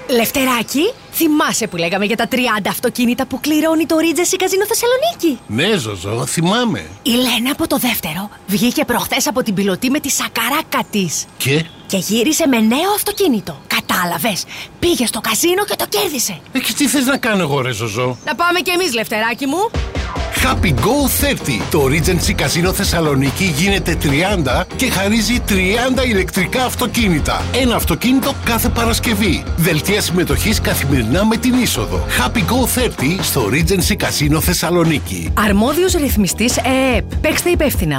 Λευτεράκη, θυμάσαι που λέγαμε για τα 30 αυτοκίνητα που κληρώνει το Regency Casino Θεσσαλονίκη? Ναι, Ζωζό, θυμάμαι. Η Λένα από το δεύτερο βγήκε προχθές από την πιλωτή με τη σακαράκα της. Και γύρισε με νέο αυτοκίνητο. Κατάλαβες? Πήγε στο καζίνο και το κέρδισε. Και τι θες να κάνω εγώ, ρε Ζωζό? Να πάμε κι εμείς, Λευτεράκη μου. Happy Go 30. Το Regency Casino Θεσσαλονίκη γίνεται 30 και χαρίζει 30 ηλεκτρικά αυτοκίνητα. Ένα αυτοκίνητο κάθε Παρασκευή. Δελτία συμμετοχής καθημερινά με την είσοδο. Happy Go 30 στο Regency Casino Θεσσαλονίκη. Αρμόδιος ρυθμιστής ΕΕΠ. Παίξτε υπεύθυνα.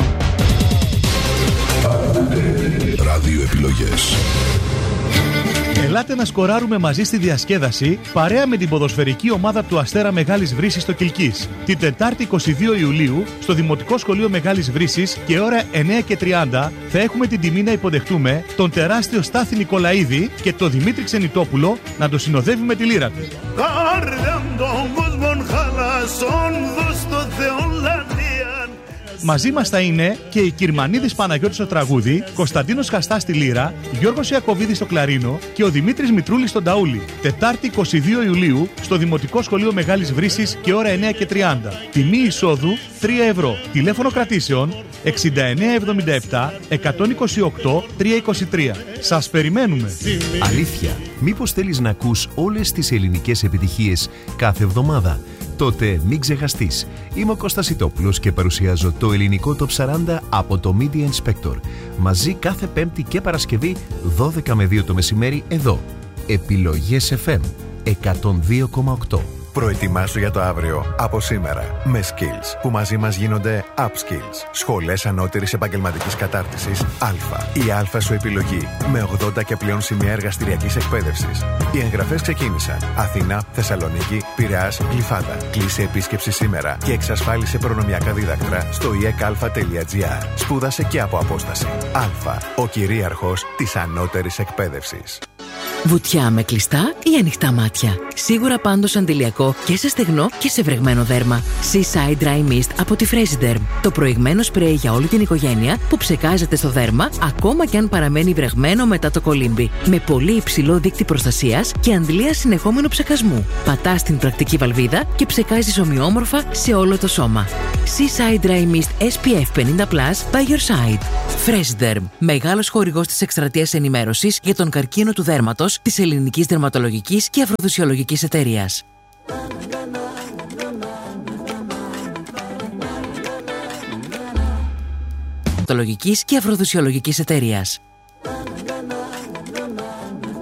Ραδιοεπιλογές. Ελάτε να σκοράρουμε μαζί στη διασκέδαση παρέα με την ποδοσφαιρική ομάδα του Αστέρα Μεγάλης Βρύσης στο Κιλκής. Την Τετάρτη 22 Ιουλίου στο Δημοτικό Σχολείο Μεγάλης Βρύσης και ώρα 9:30 θα έχουμε την τιμή να υποδεχτούμε τον τεράστιο Στάθη Νικολαίδη και τον Δημήτρη Ξενιτόπουλο να το συνοδεύει με τη λύρα του. Μαζί μας θα είναι και η Κυρμανίδης Παναγιώτης στο τραγούδι, Κωνσταντίνος Χαστάς στη λύρα, Γιώργος Ιακωβίδης στο κλαρίνο και ο Δημήτρης Μητρούλης στον ταούλι. Τετάρτη 22 Ιουλίου στο Δημοτικό Σχολείο Μεγάλης Βρύσης και ώρα 9:30. Τιμή εισόδου 3 ευρώ. Τηλέφωνο κρατήσεων 6977 128 323. Σας περιμένουμε. Αλήθεια, μήπως θέλεις να ακούς όλες τις ελληνικές επιτυχίες κάθε εβδομάδα? Τότε μην ξεχαστείς. Είμαι ο Κώστας Ιτόπουλος και παρουσιάζω το ελληνικό Top 40 από το Media Inspector. Μαζί κάθε Πέμπτη και Παρασκευή 12 με 2 το μεσημέρι εδώ. Επιλογές FM 102,8. Προετοιμάσου για το αύριο από σήμερα με Skills που μαζί μας γίνονται Upskills. Σχολές ανώτερης επαγγελματικής κατάρτισης Α. Η Α σου επιλογή με 80 και πλέον σημεία εργαστηριακής εκπαίδευσης. Οι εγγραφές ξεκίνησαν. Αθήνα, Θεσσαλονίκη, Πειραιάς, Γλυφάδα. Κλείσε επίσκεψη σήμερα και εξασφάλισε προνομιακά δίδακτρα στο ekalfa.gr. Σπούδασε και από απόσταση. Α. Ο κυρίαρχος της ανώτερης εκπαίδευσης. Βουτιά με κλειστά ή ανοιχτά μάτια. Σίγουρα πάντως αντιλιακό και σε στεγνό και σε βρεγμένο δέρμα. Seaside Dry Mist από τη Fresiderm. Το προηγμένο σπρέι για όλη την οικογένεια που ψεκάζεται στο δέρμα ακόμα και αν παραμένει βρεγμένο μετά το κολύμπι. Με πολύ υψηλό δείκτη προστασίας και αντλία συνεχόμενου ψεκασμού. Πατάς την πρακτική βαλβίδα και ψεκάζεις ομοιόμορφα σε όλο το σώμα. Seaside Dry Mist SPF 50+ by your side. Fresiderm. Μεγάλος χορηγός της εκστρατείας ενημέρωσης για τον καρκίνο του δέρματος της Ελληνικής Δερματολογικής και Αφροδισιολογικής Εταιρείας. Δερματολογικής και Αφροδισιολογικής Εταιρείας.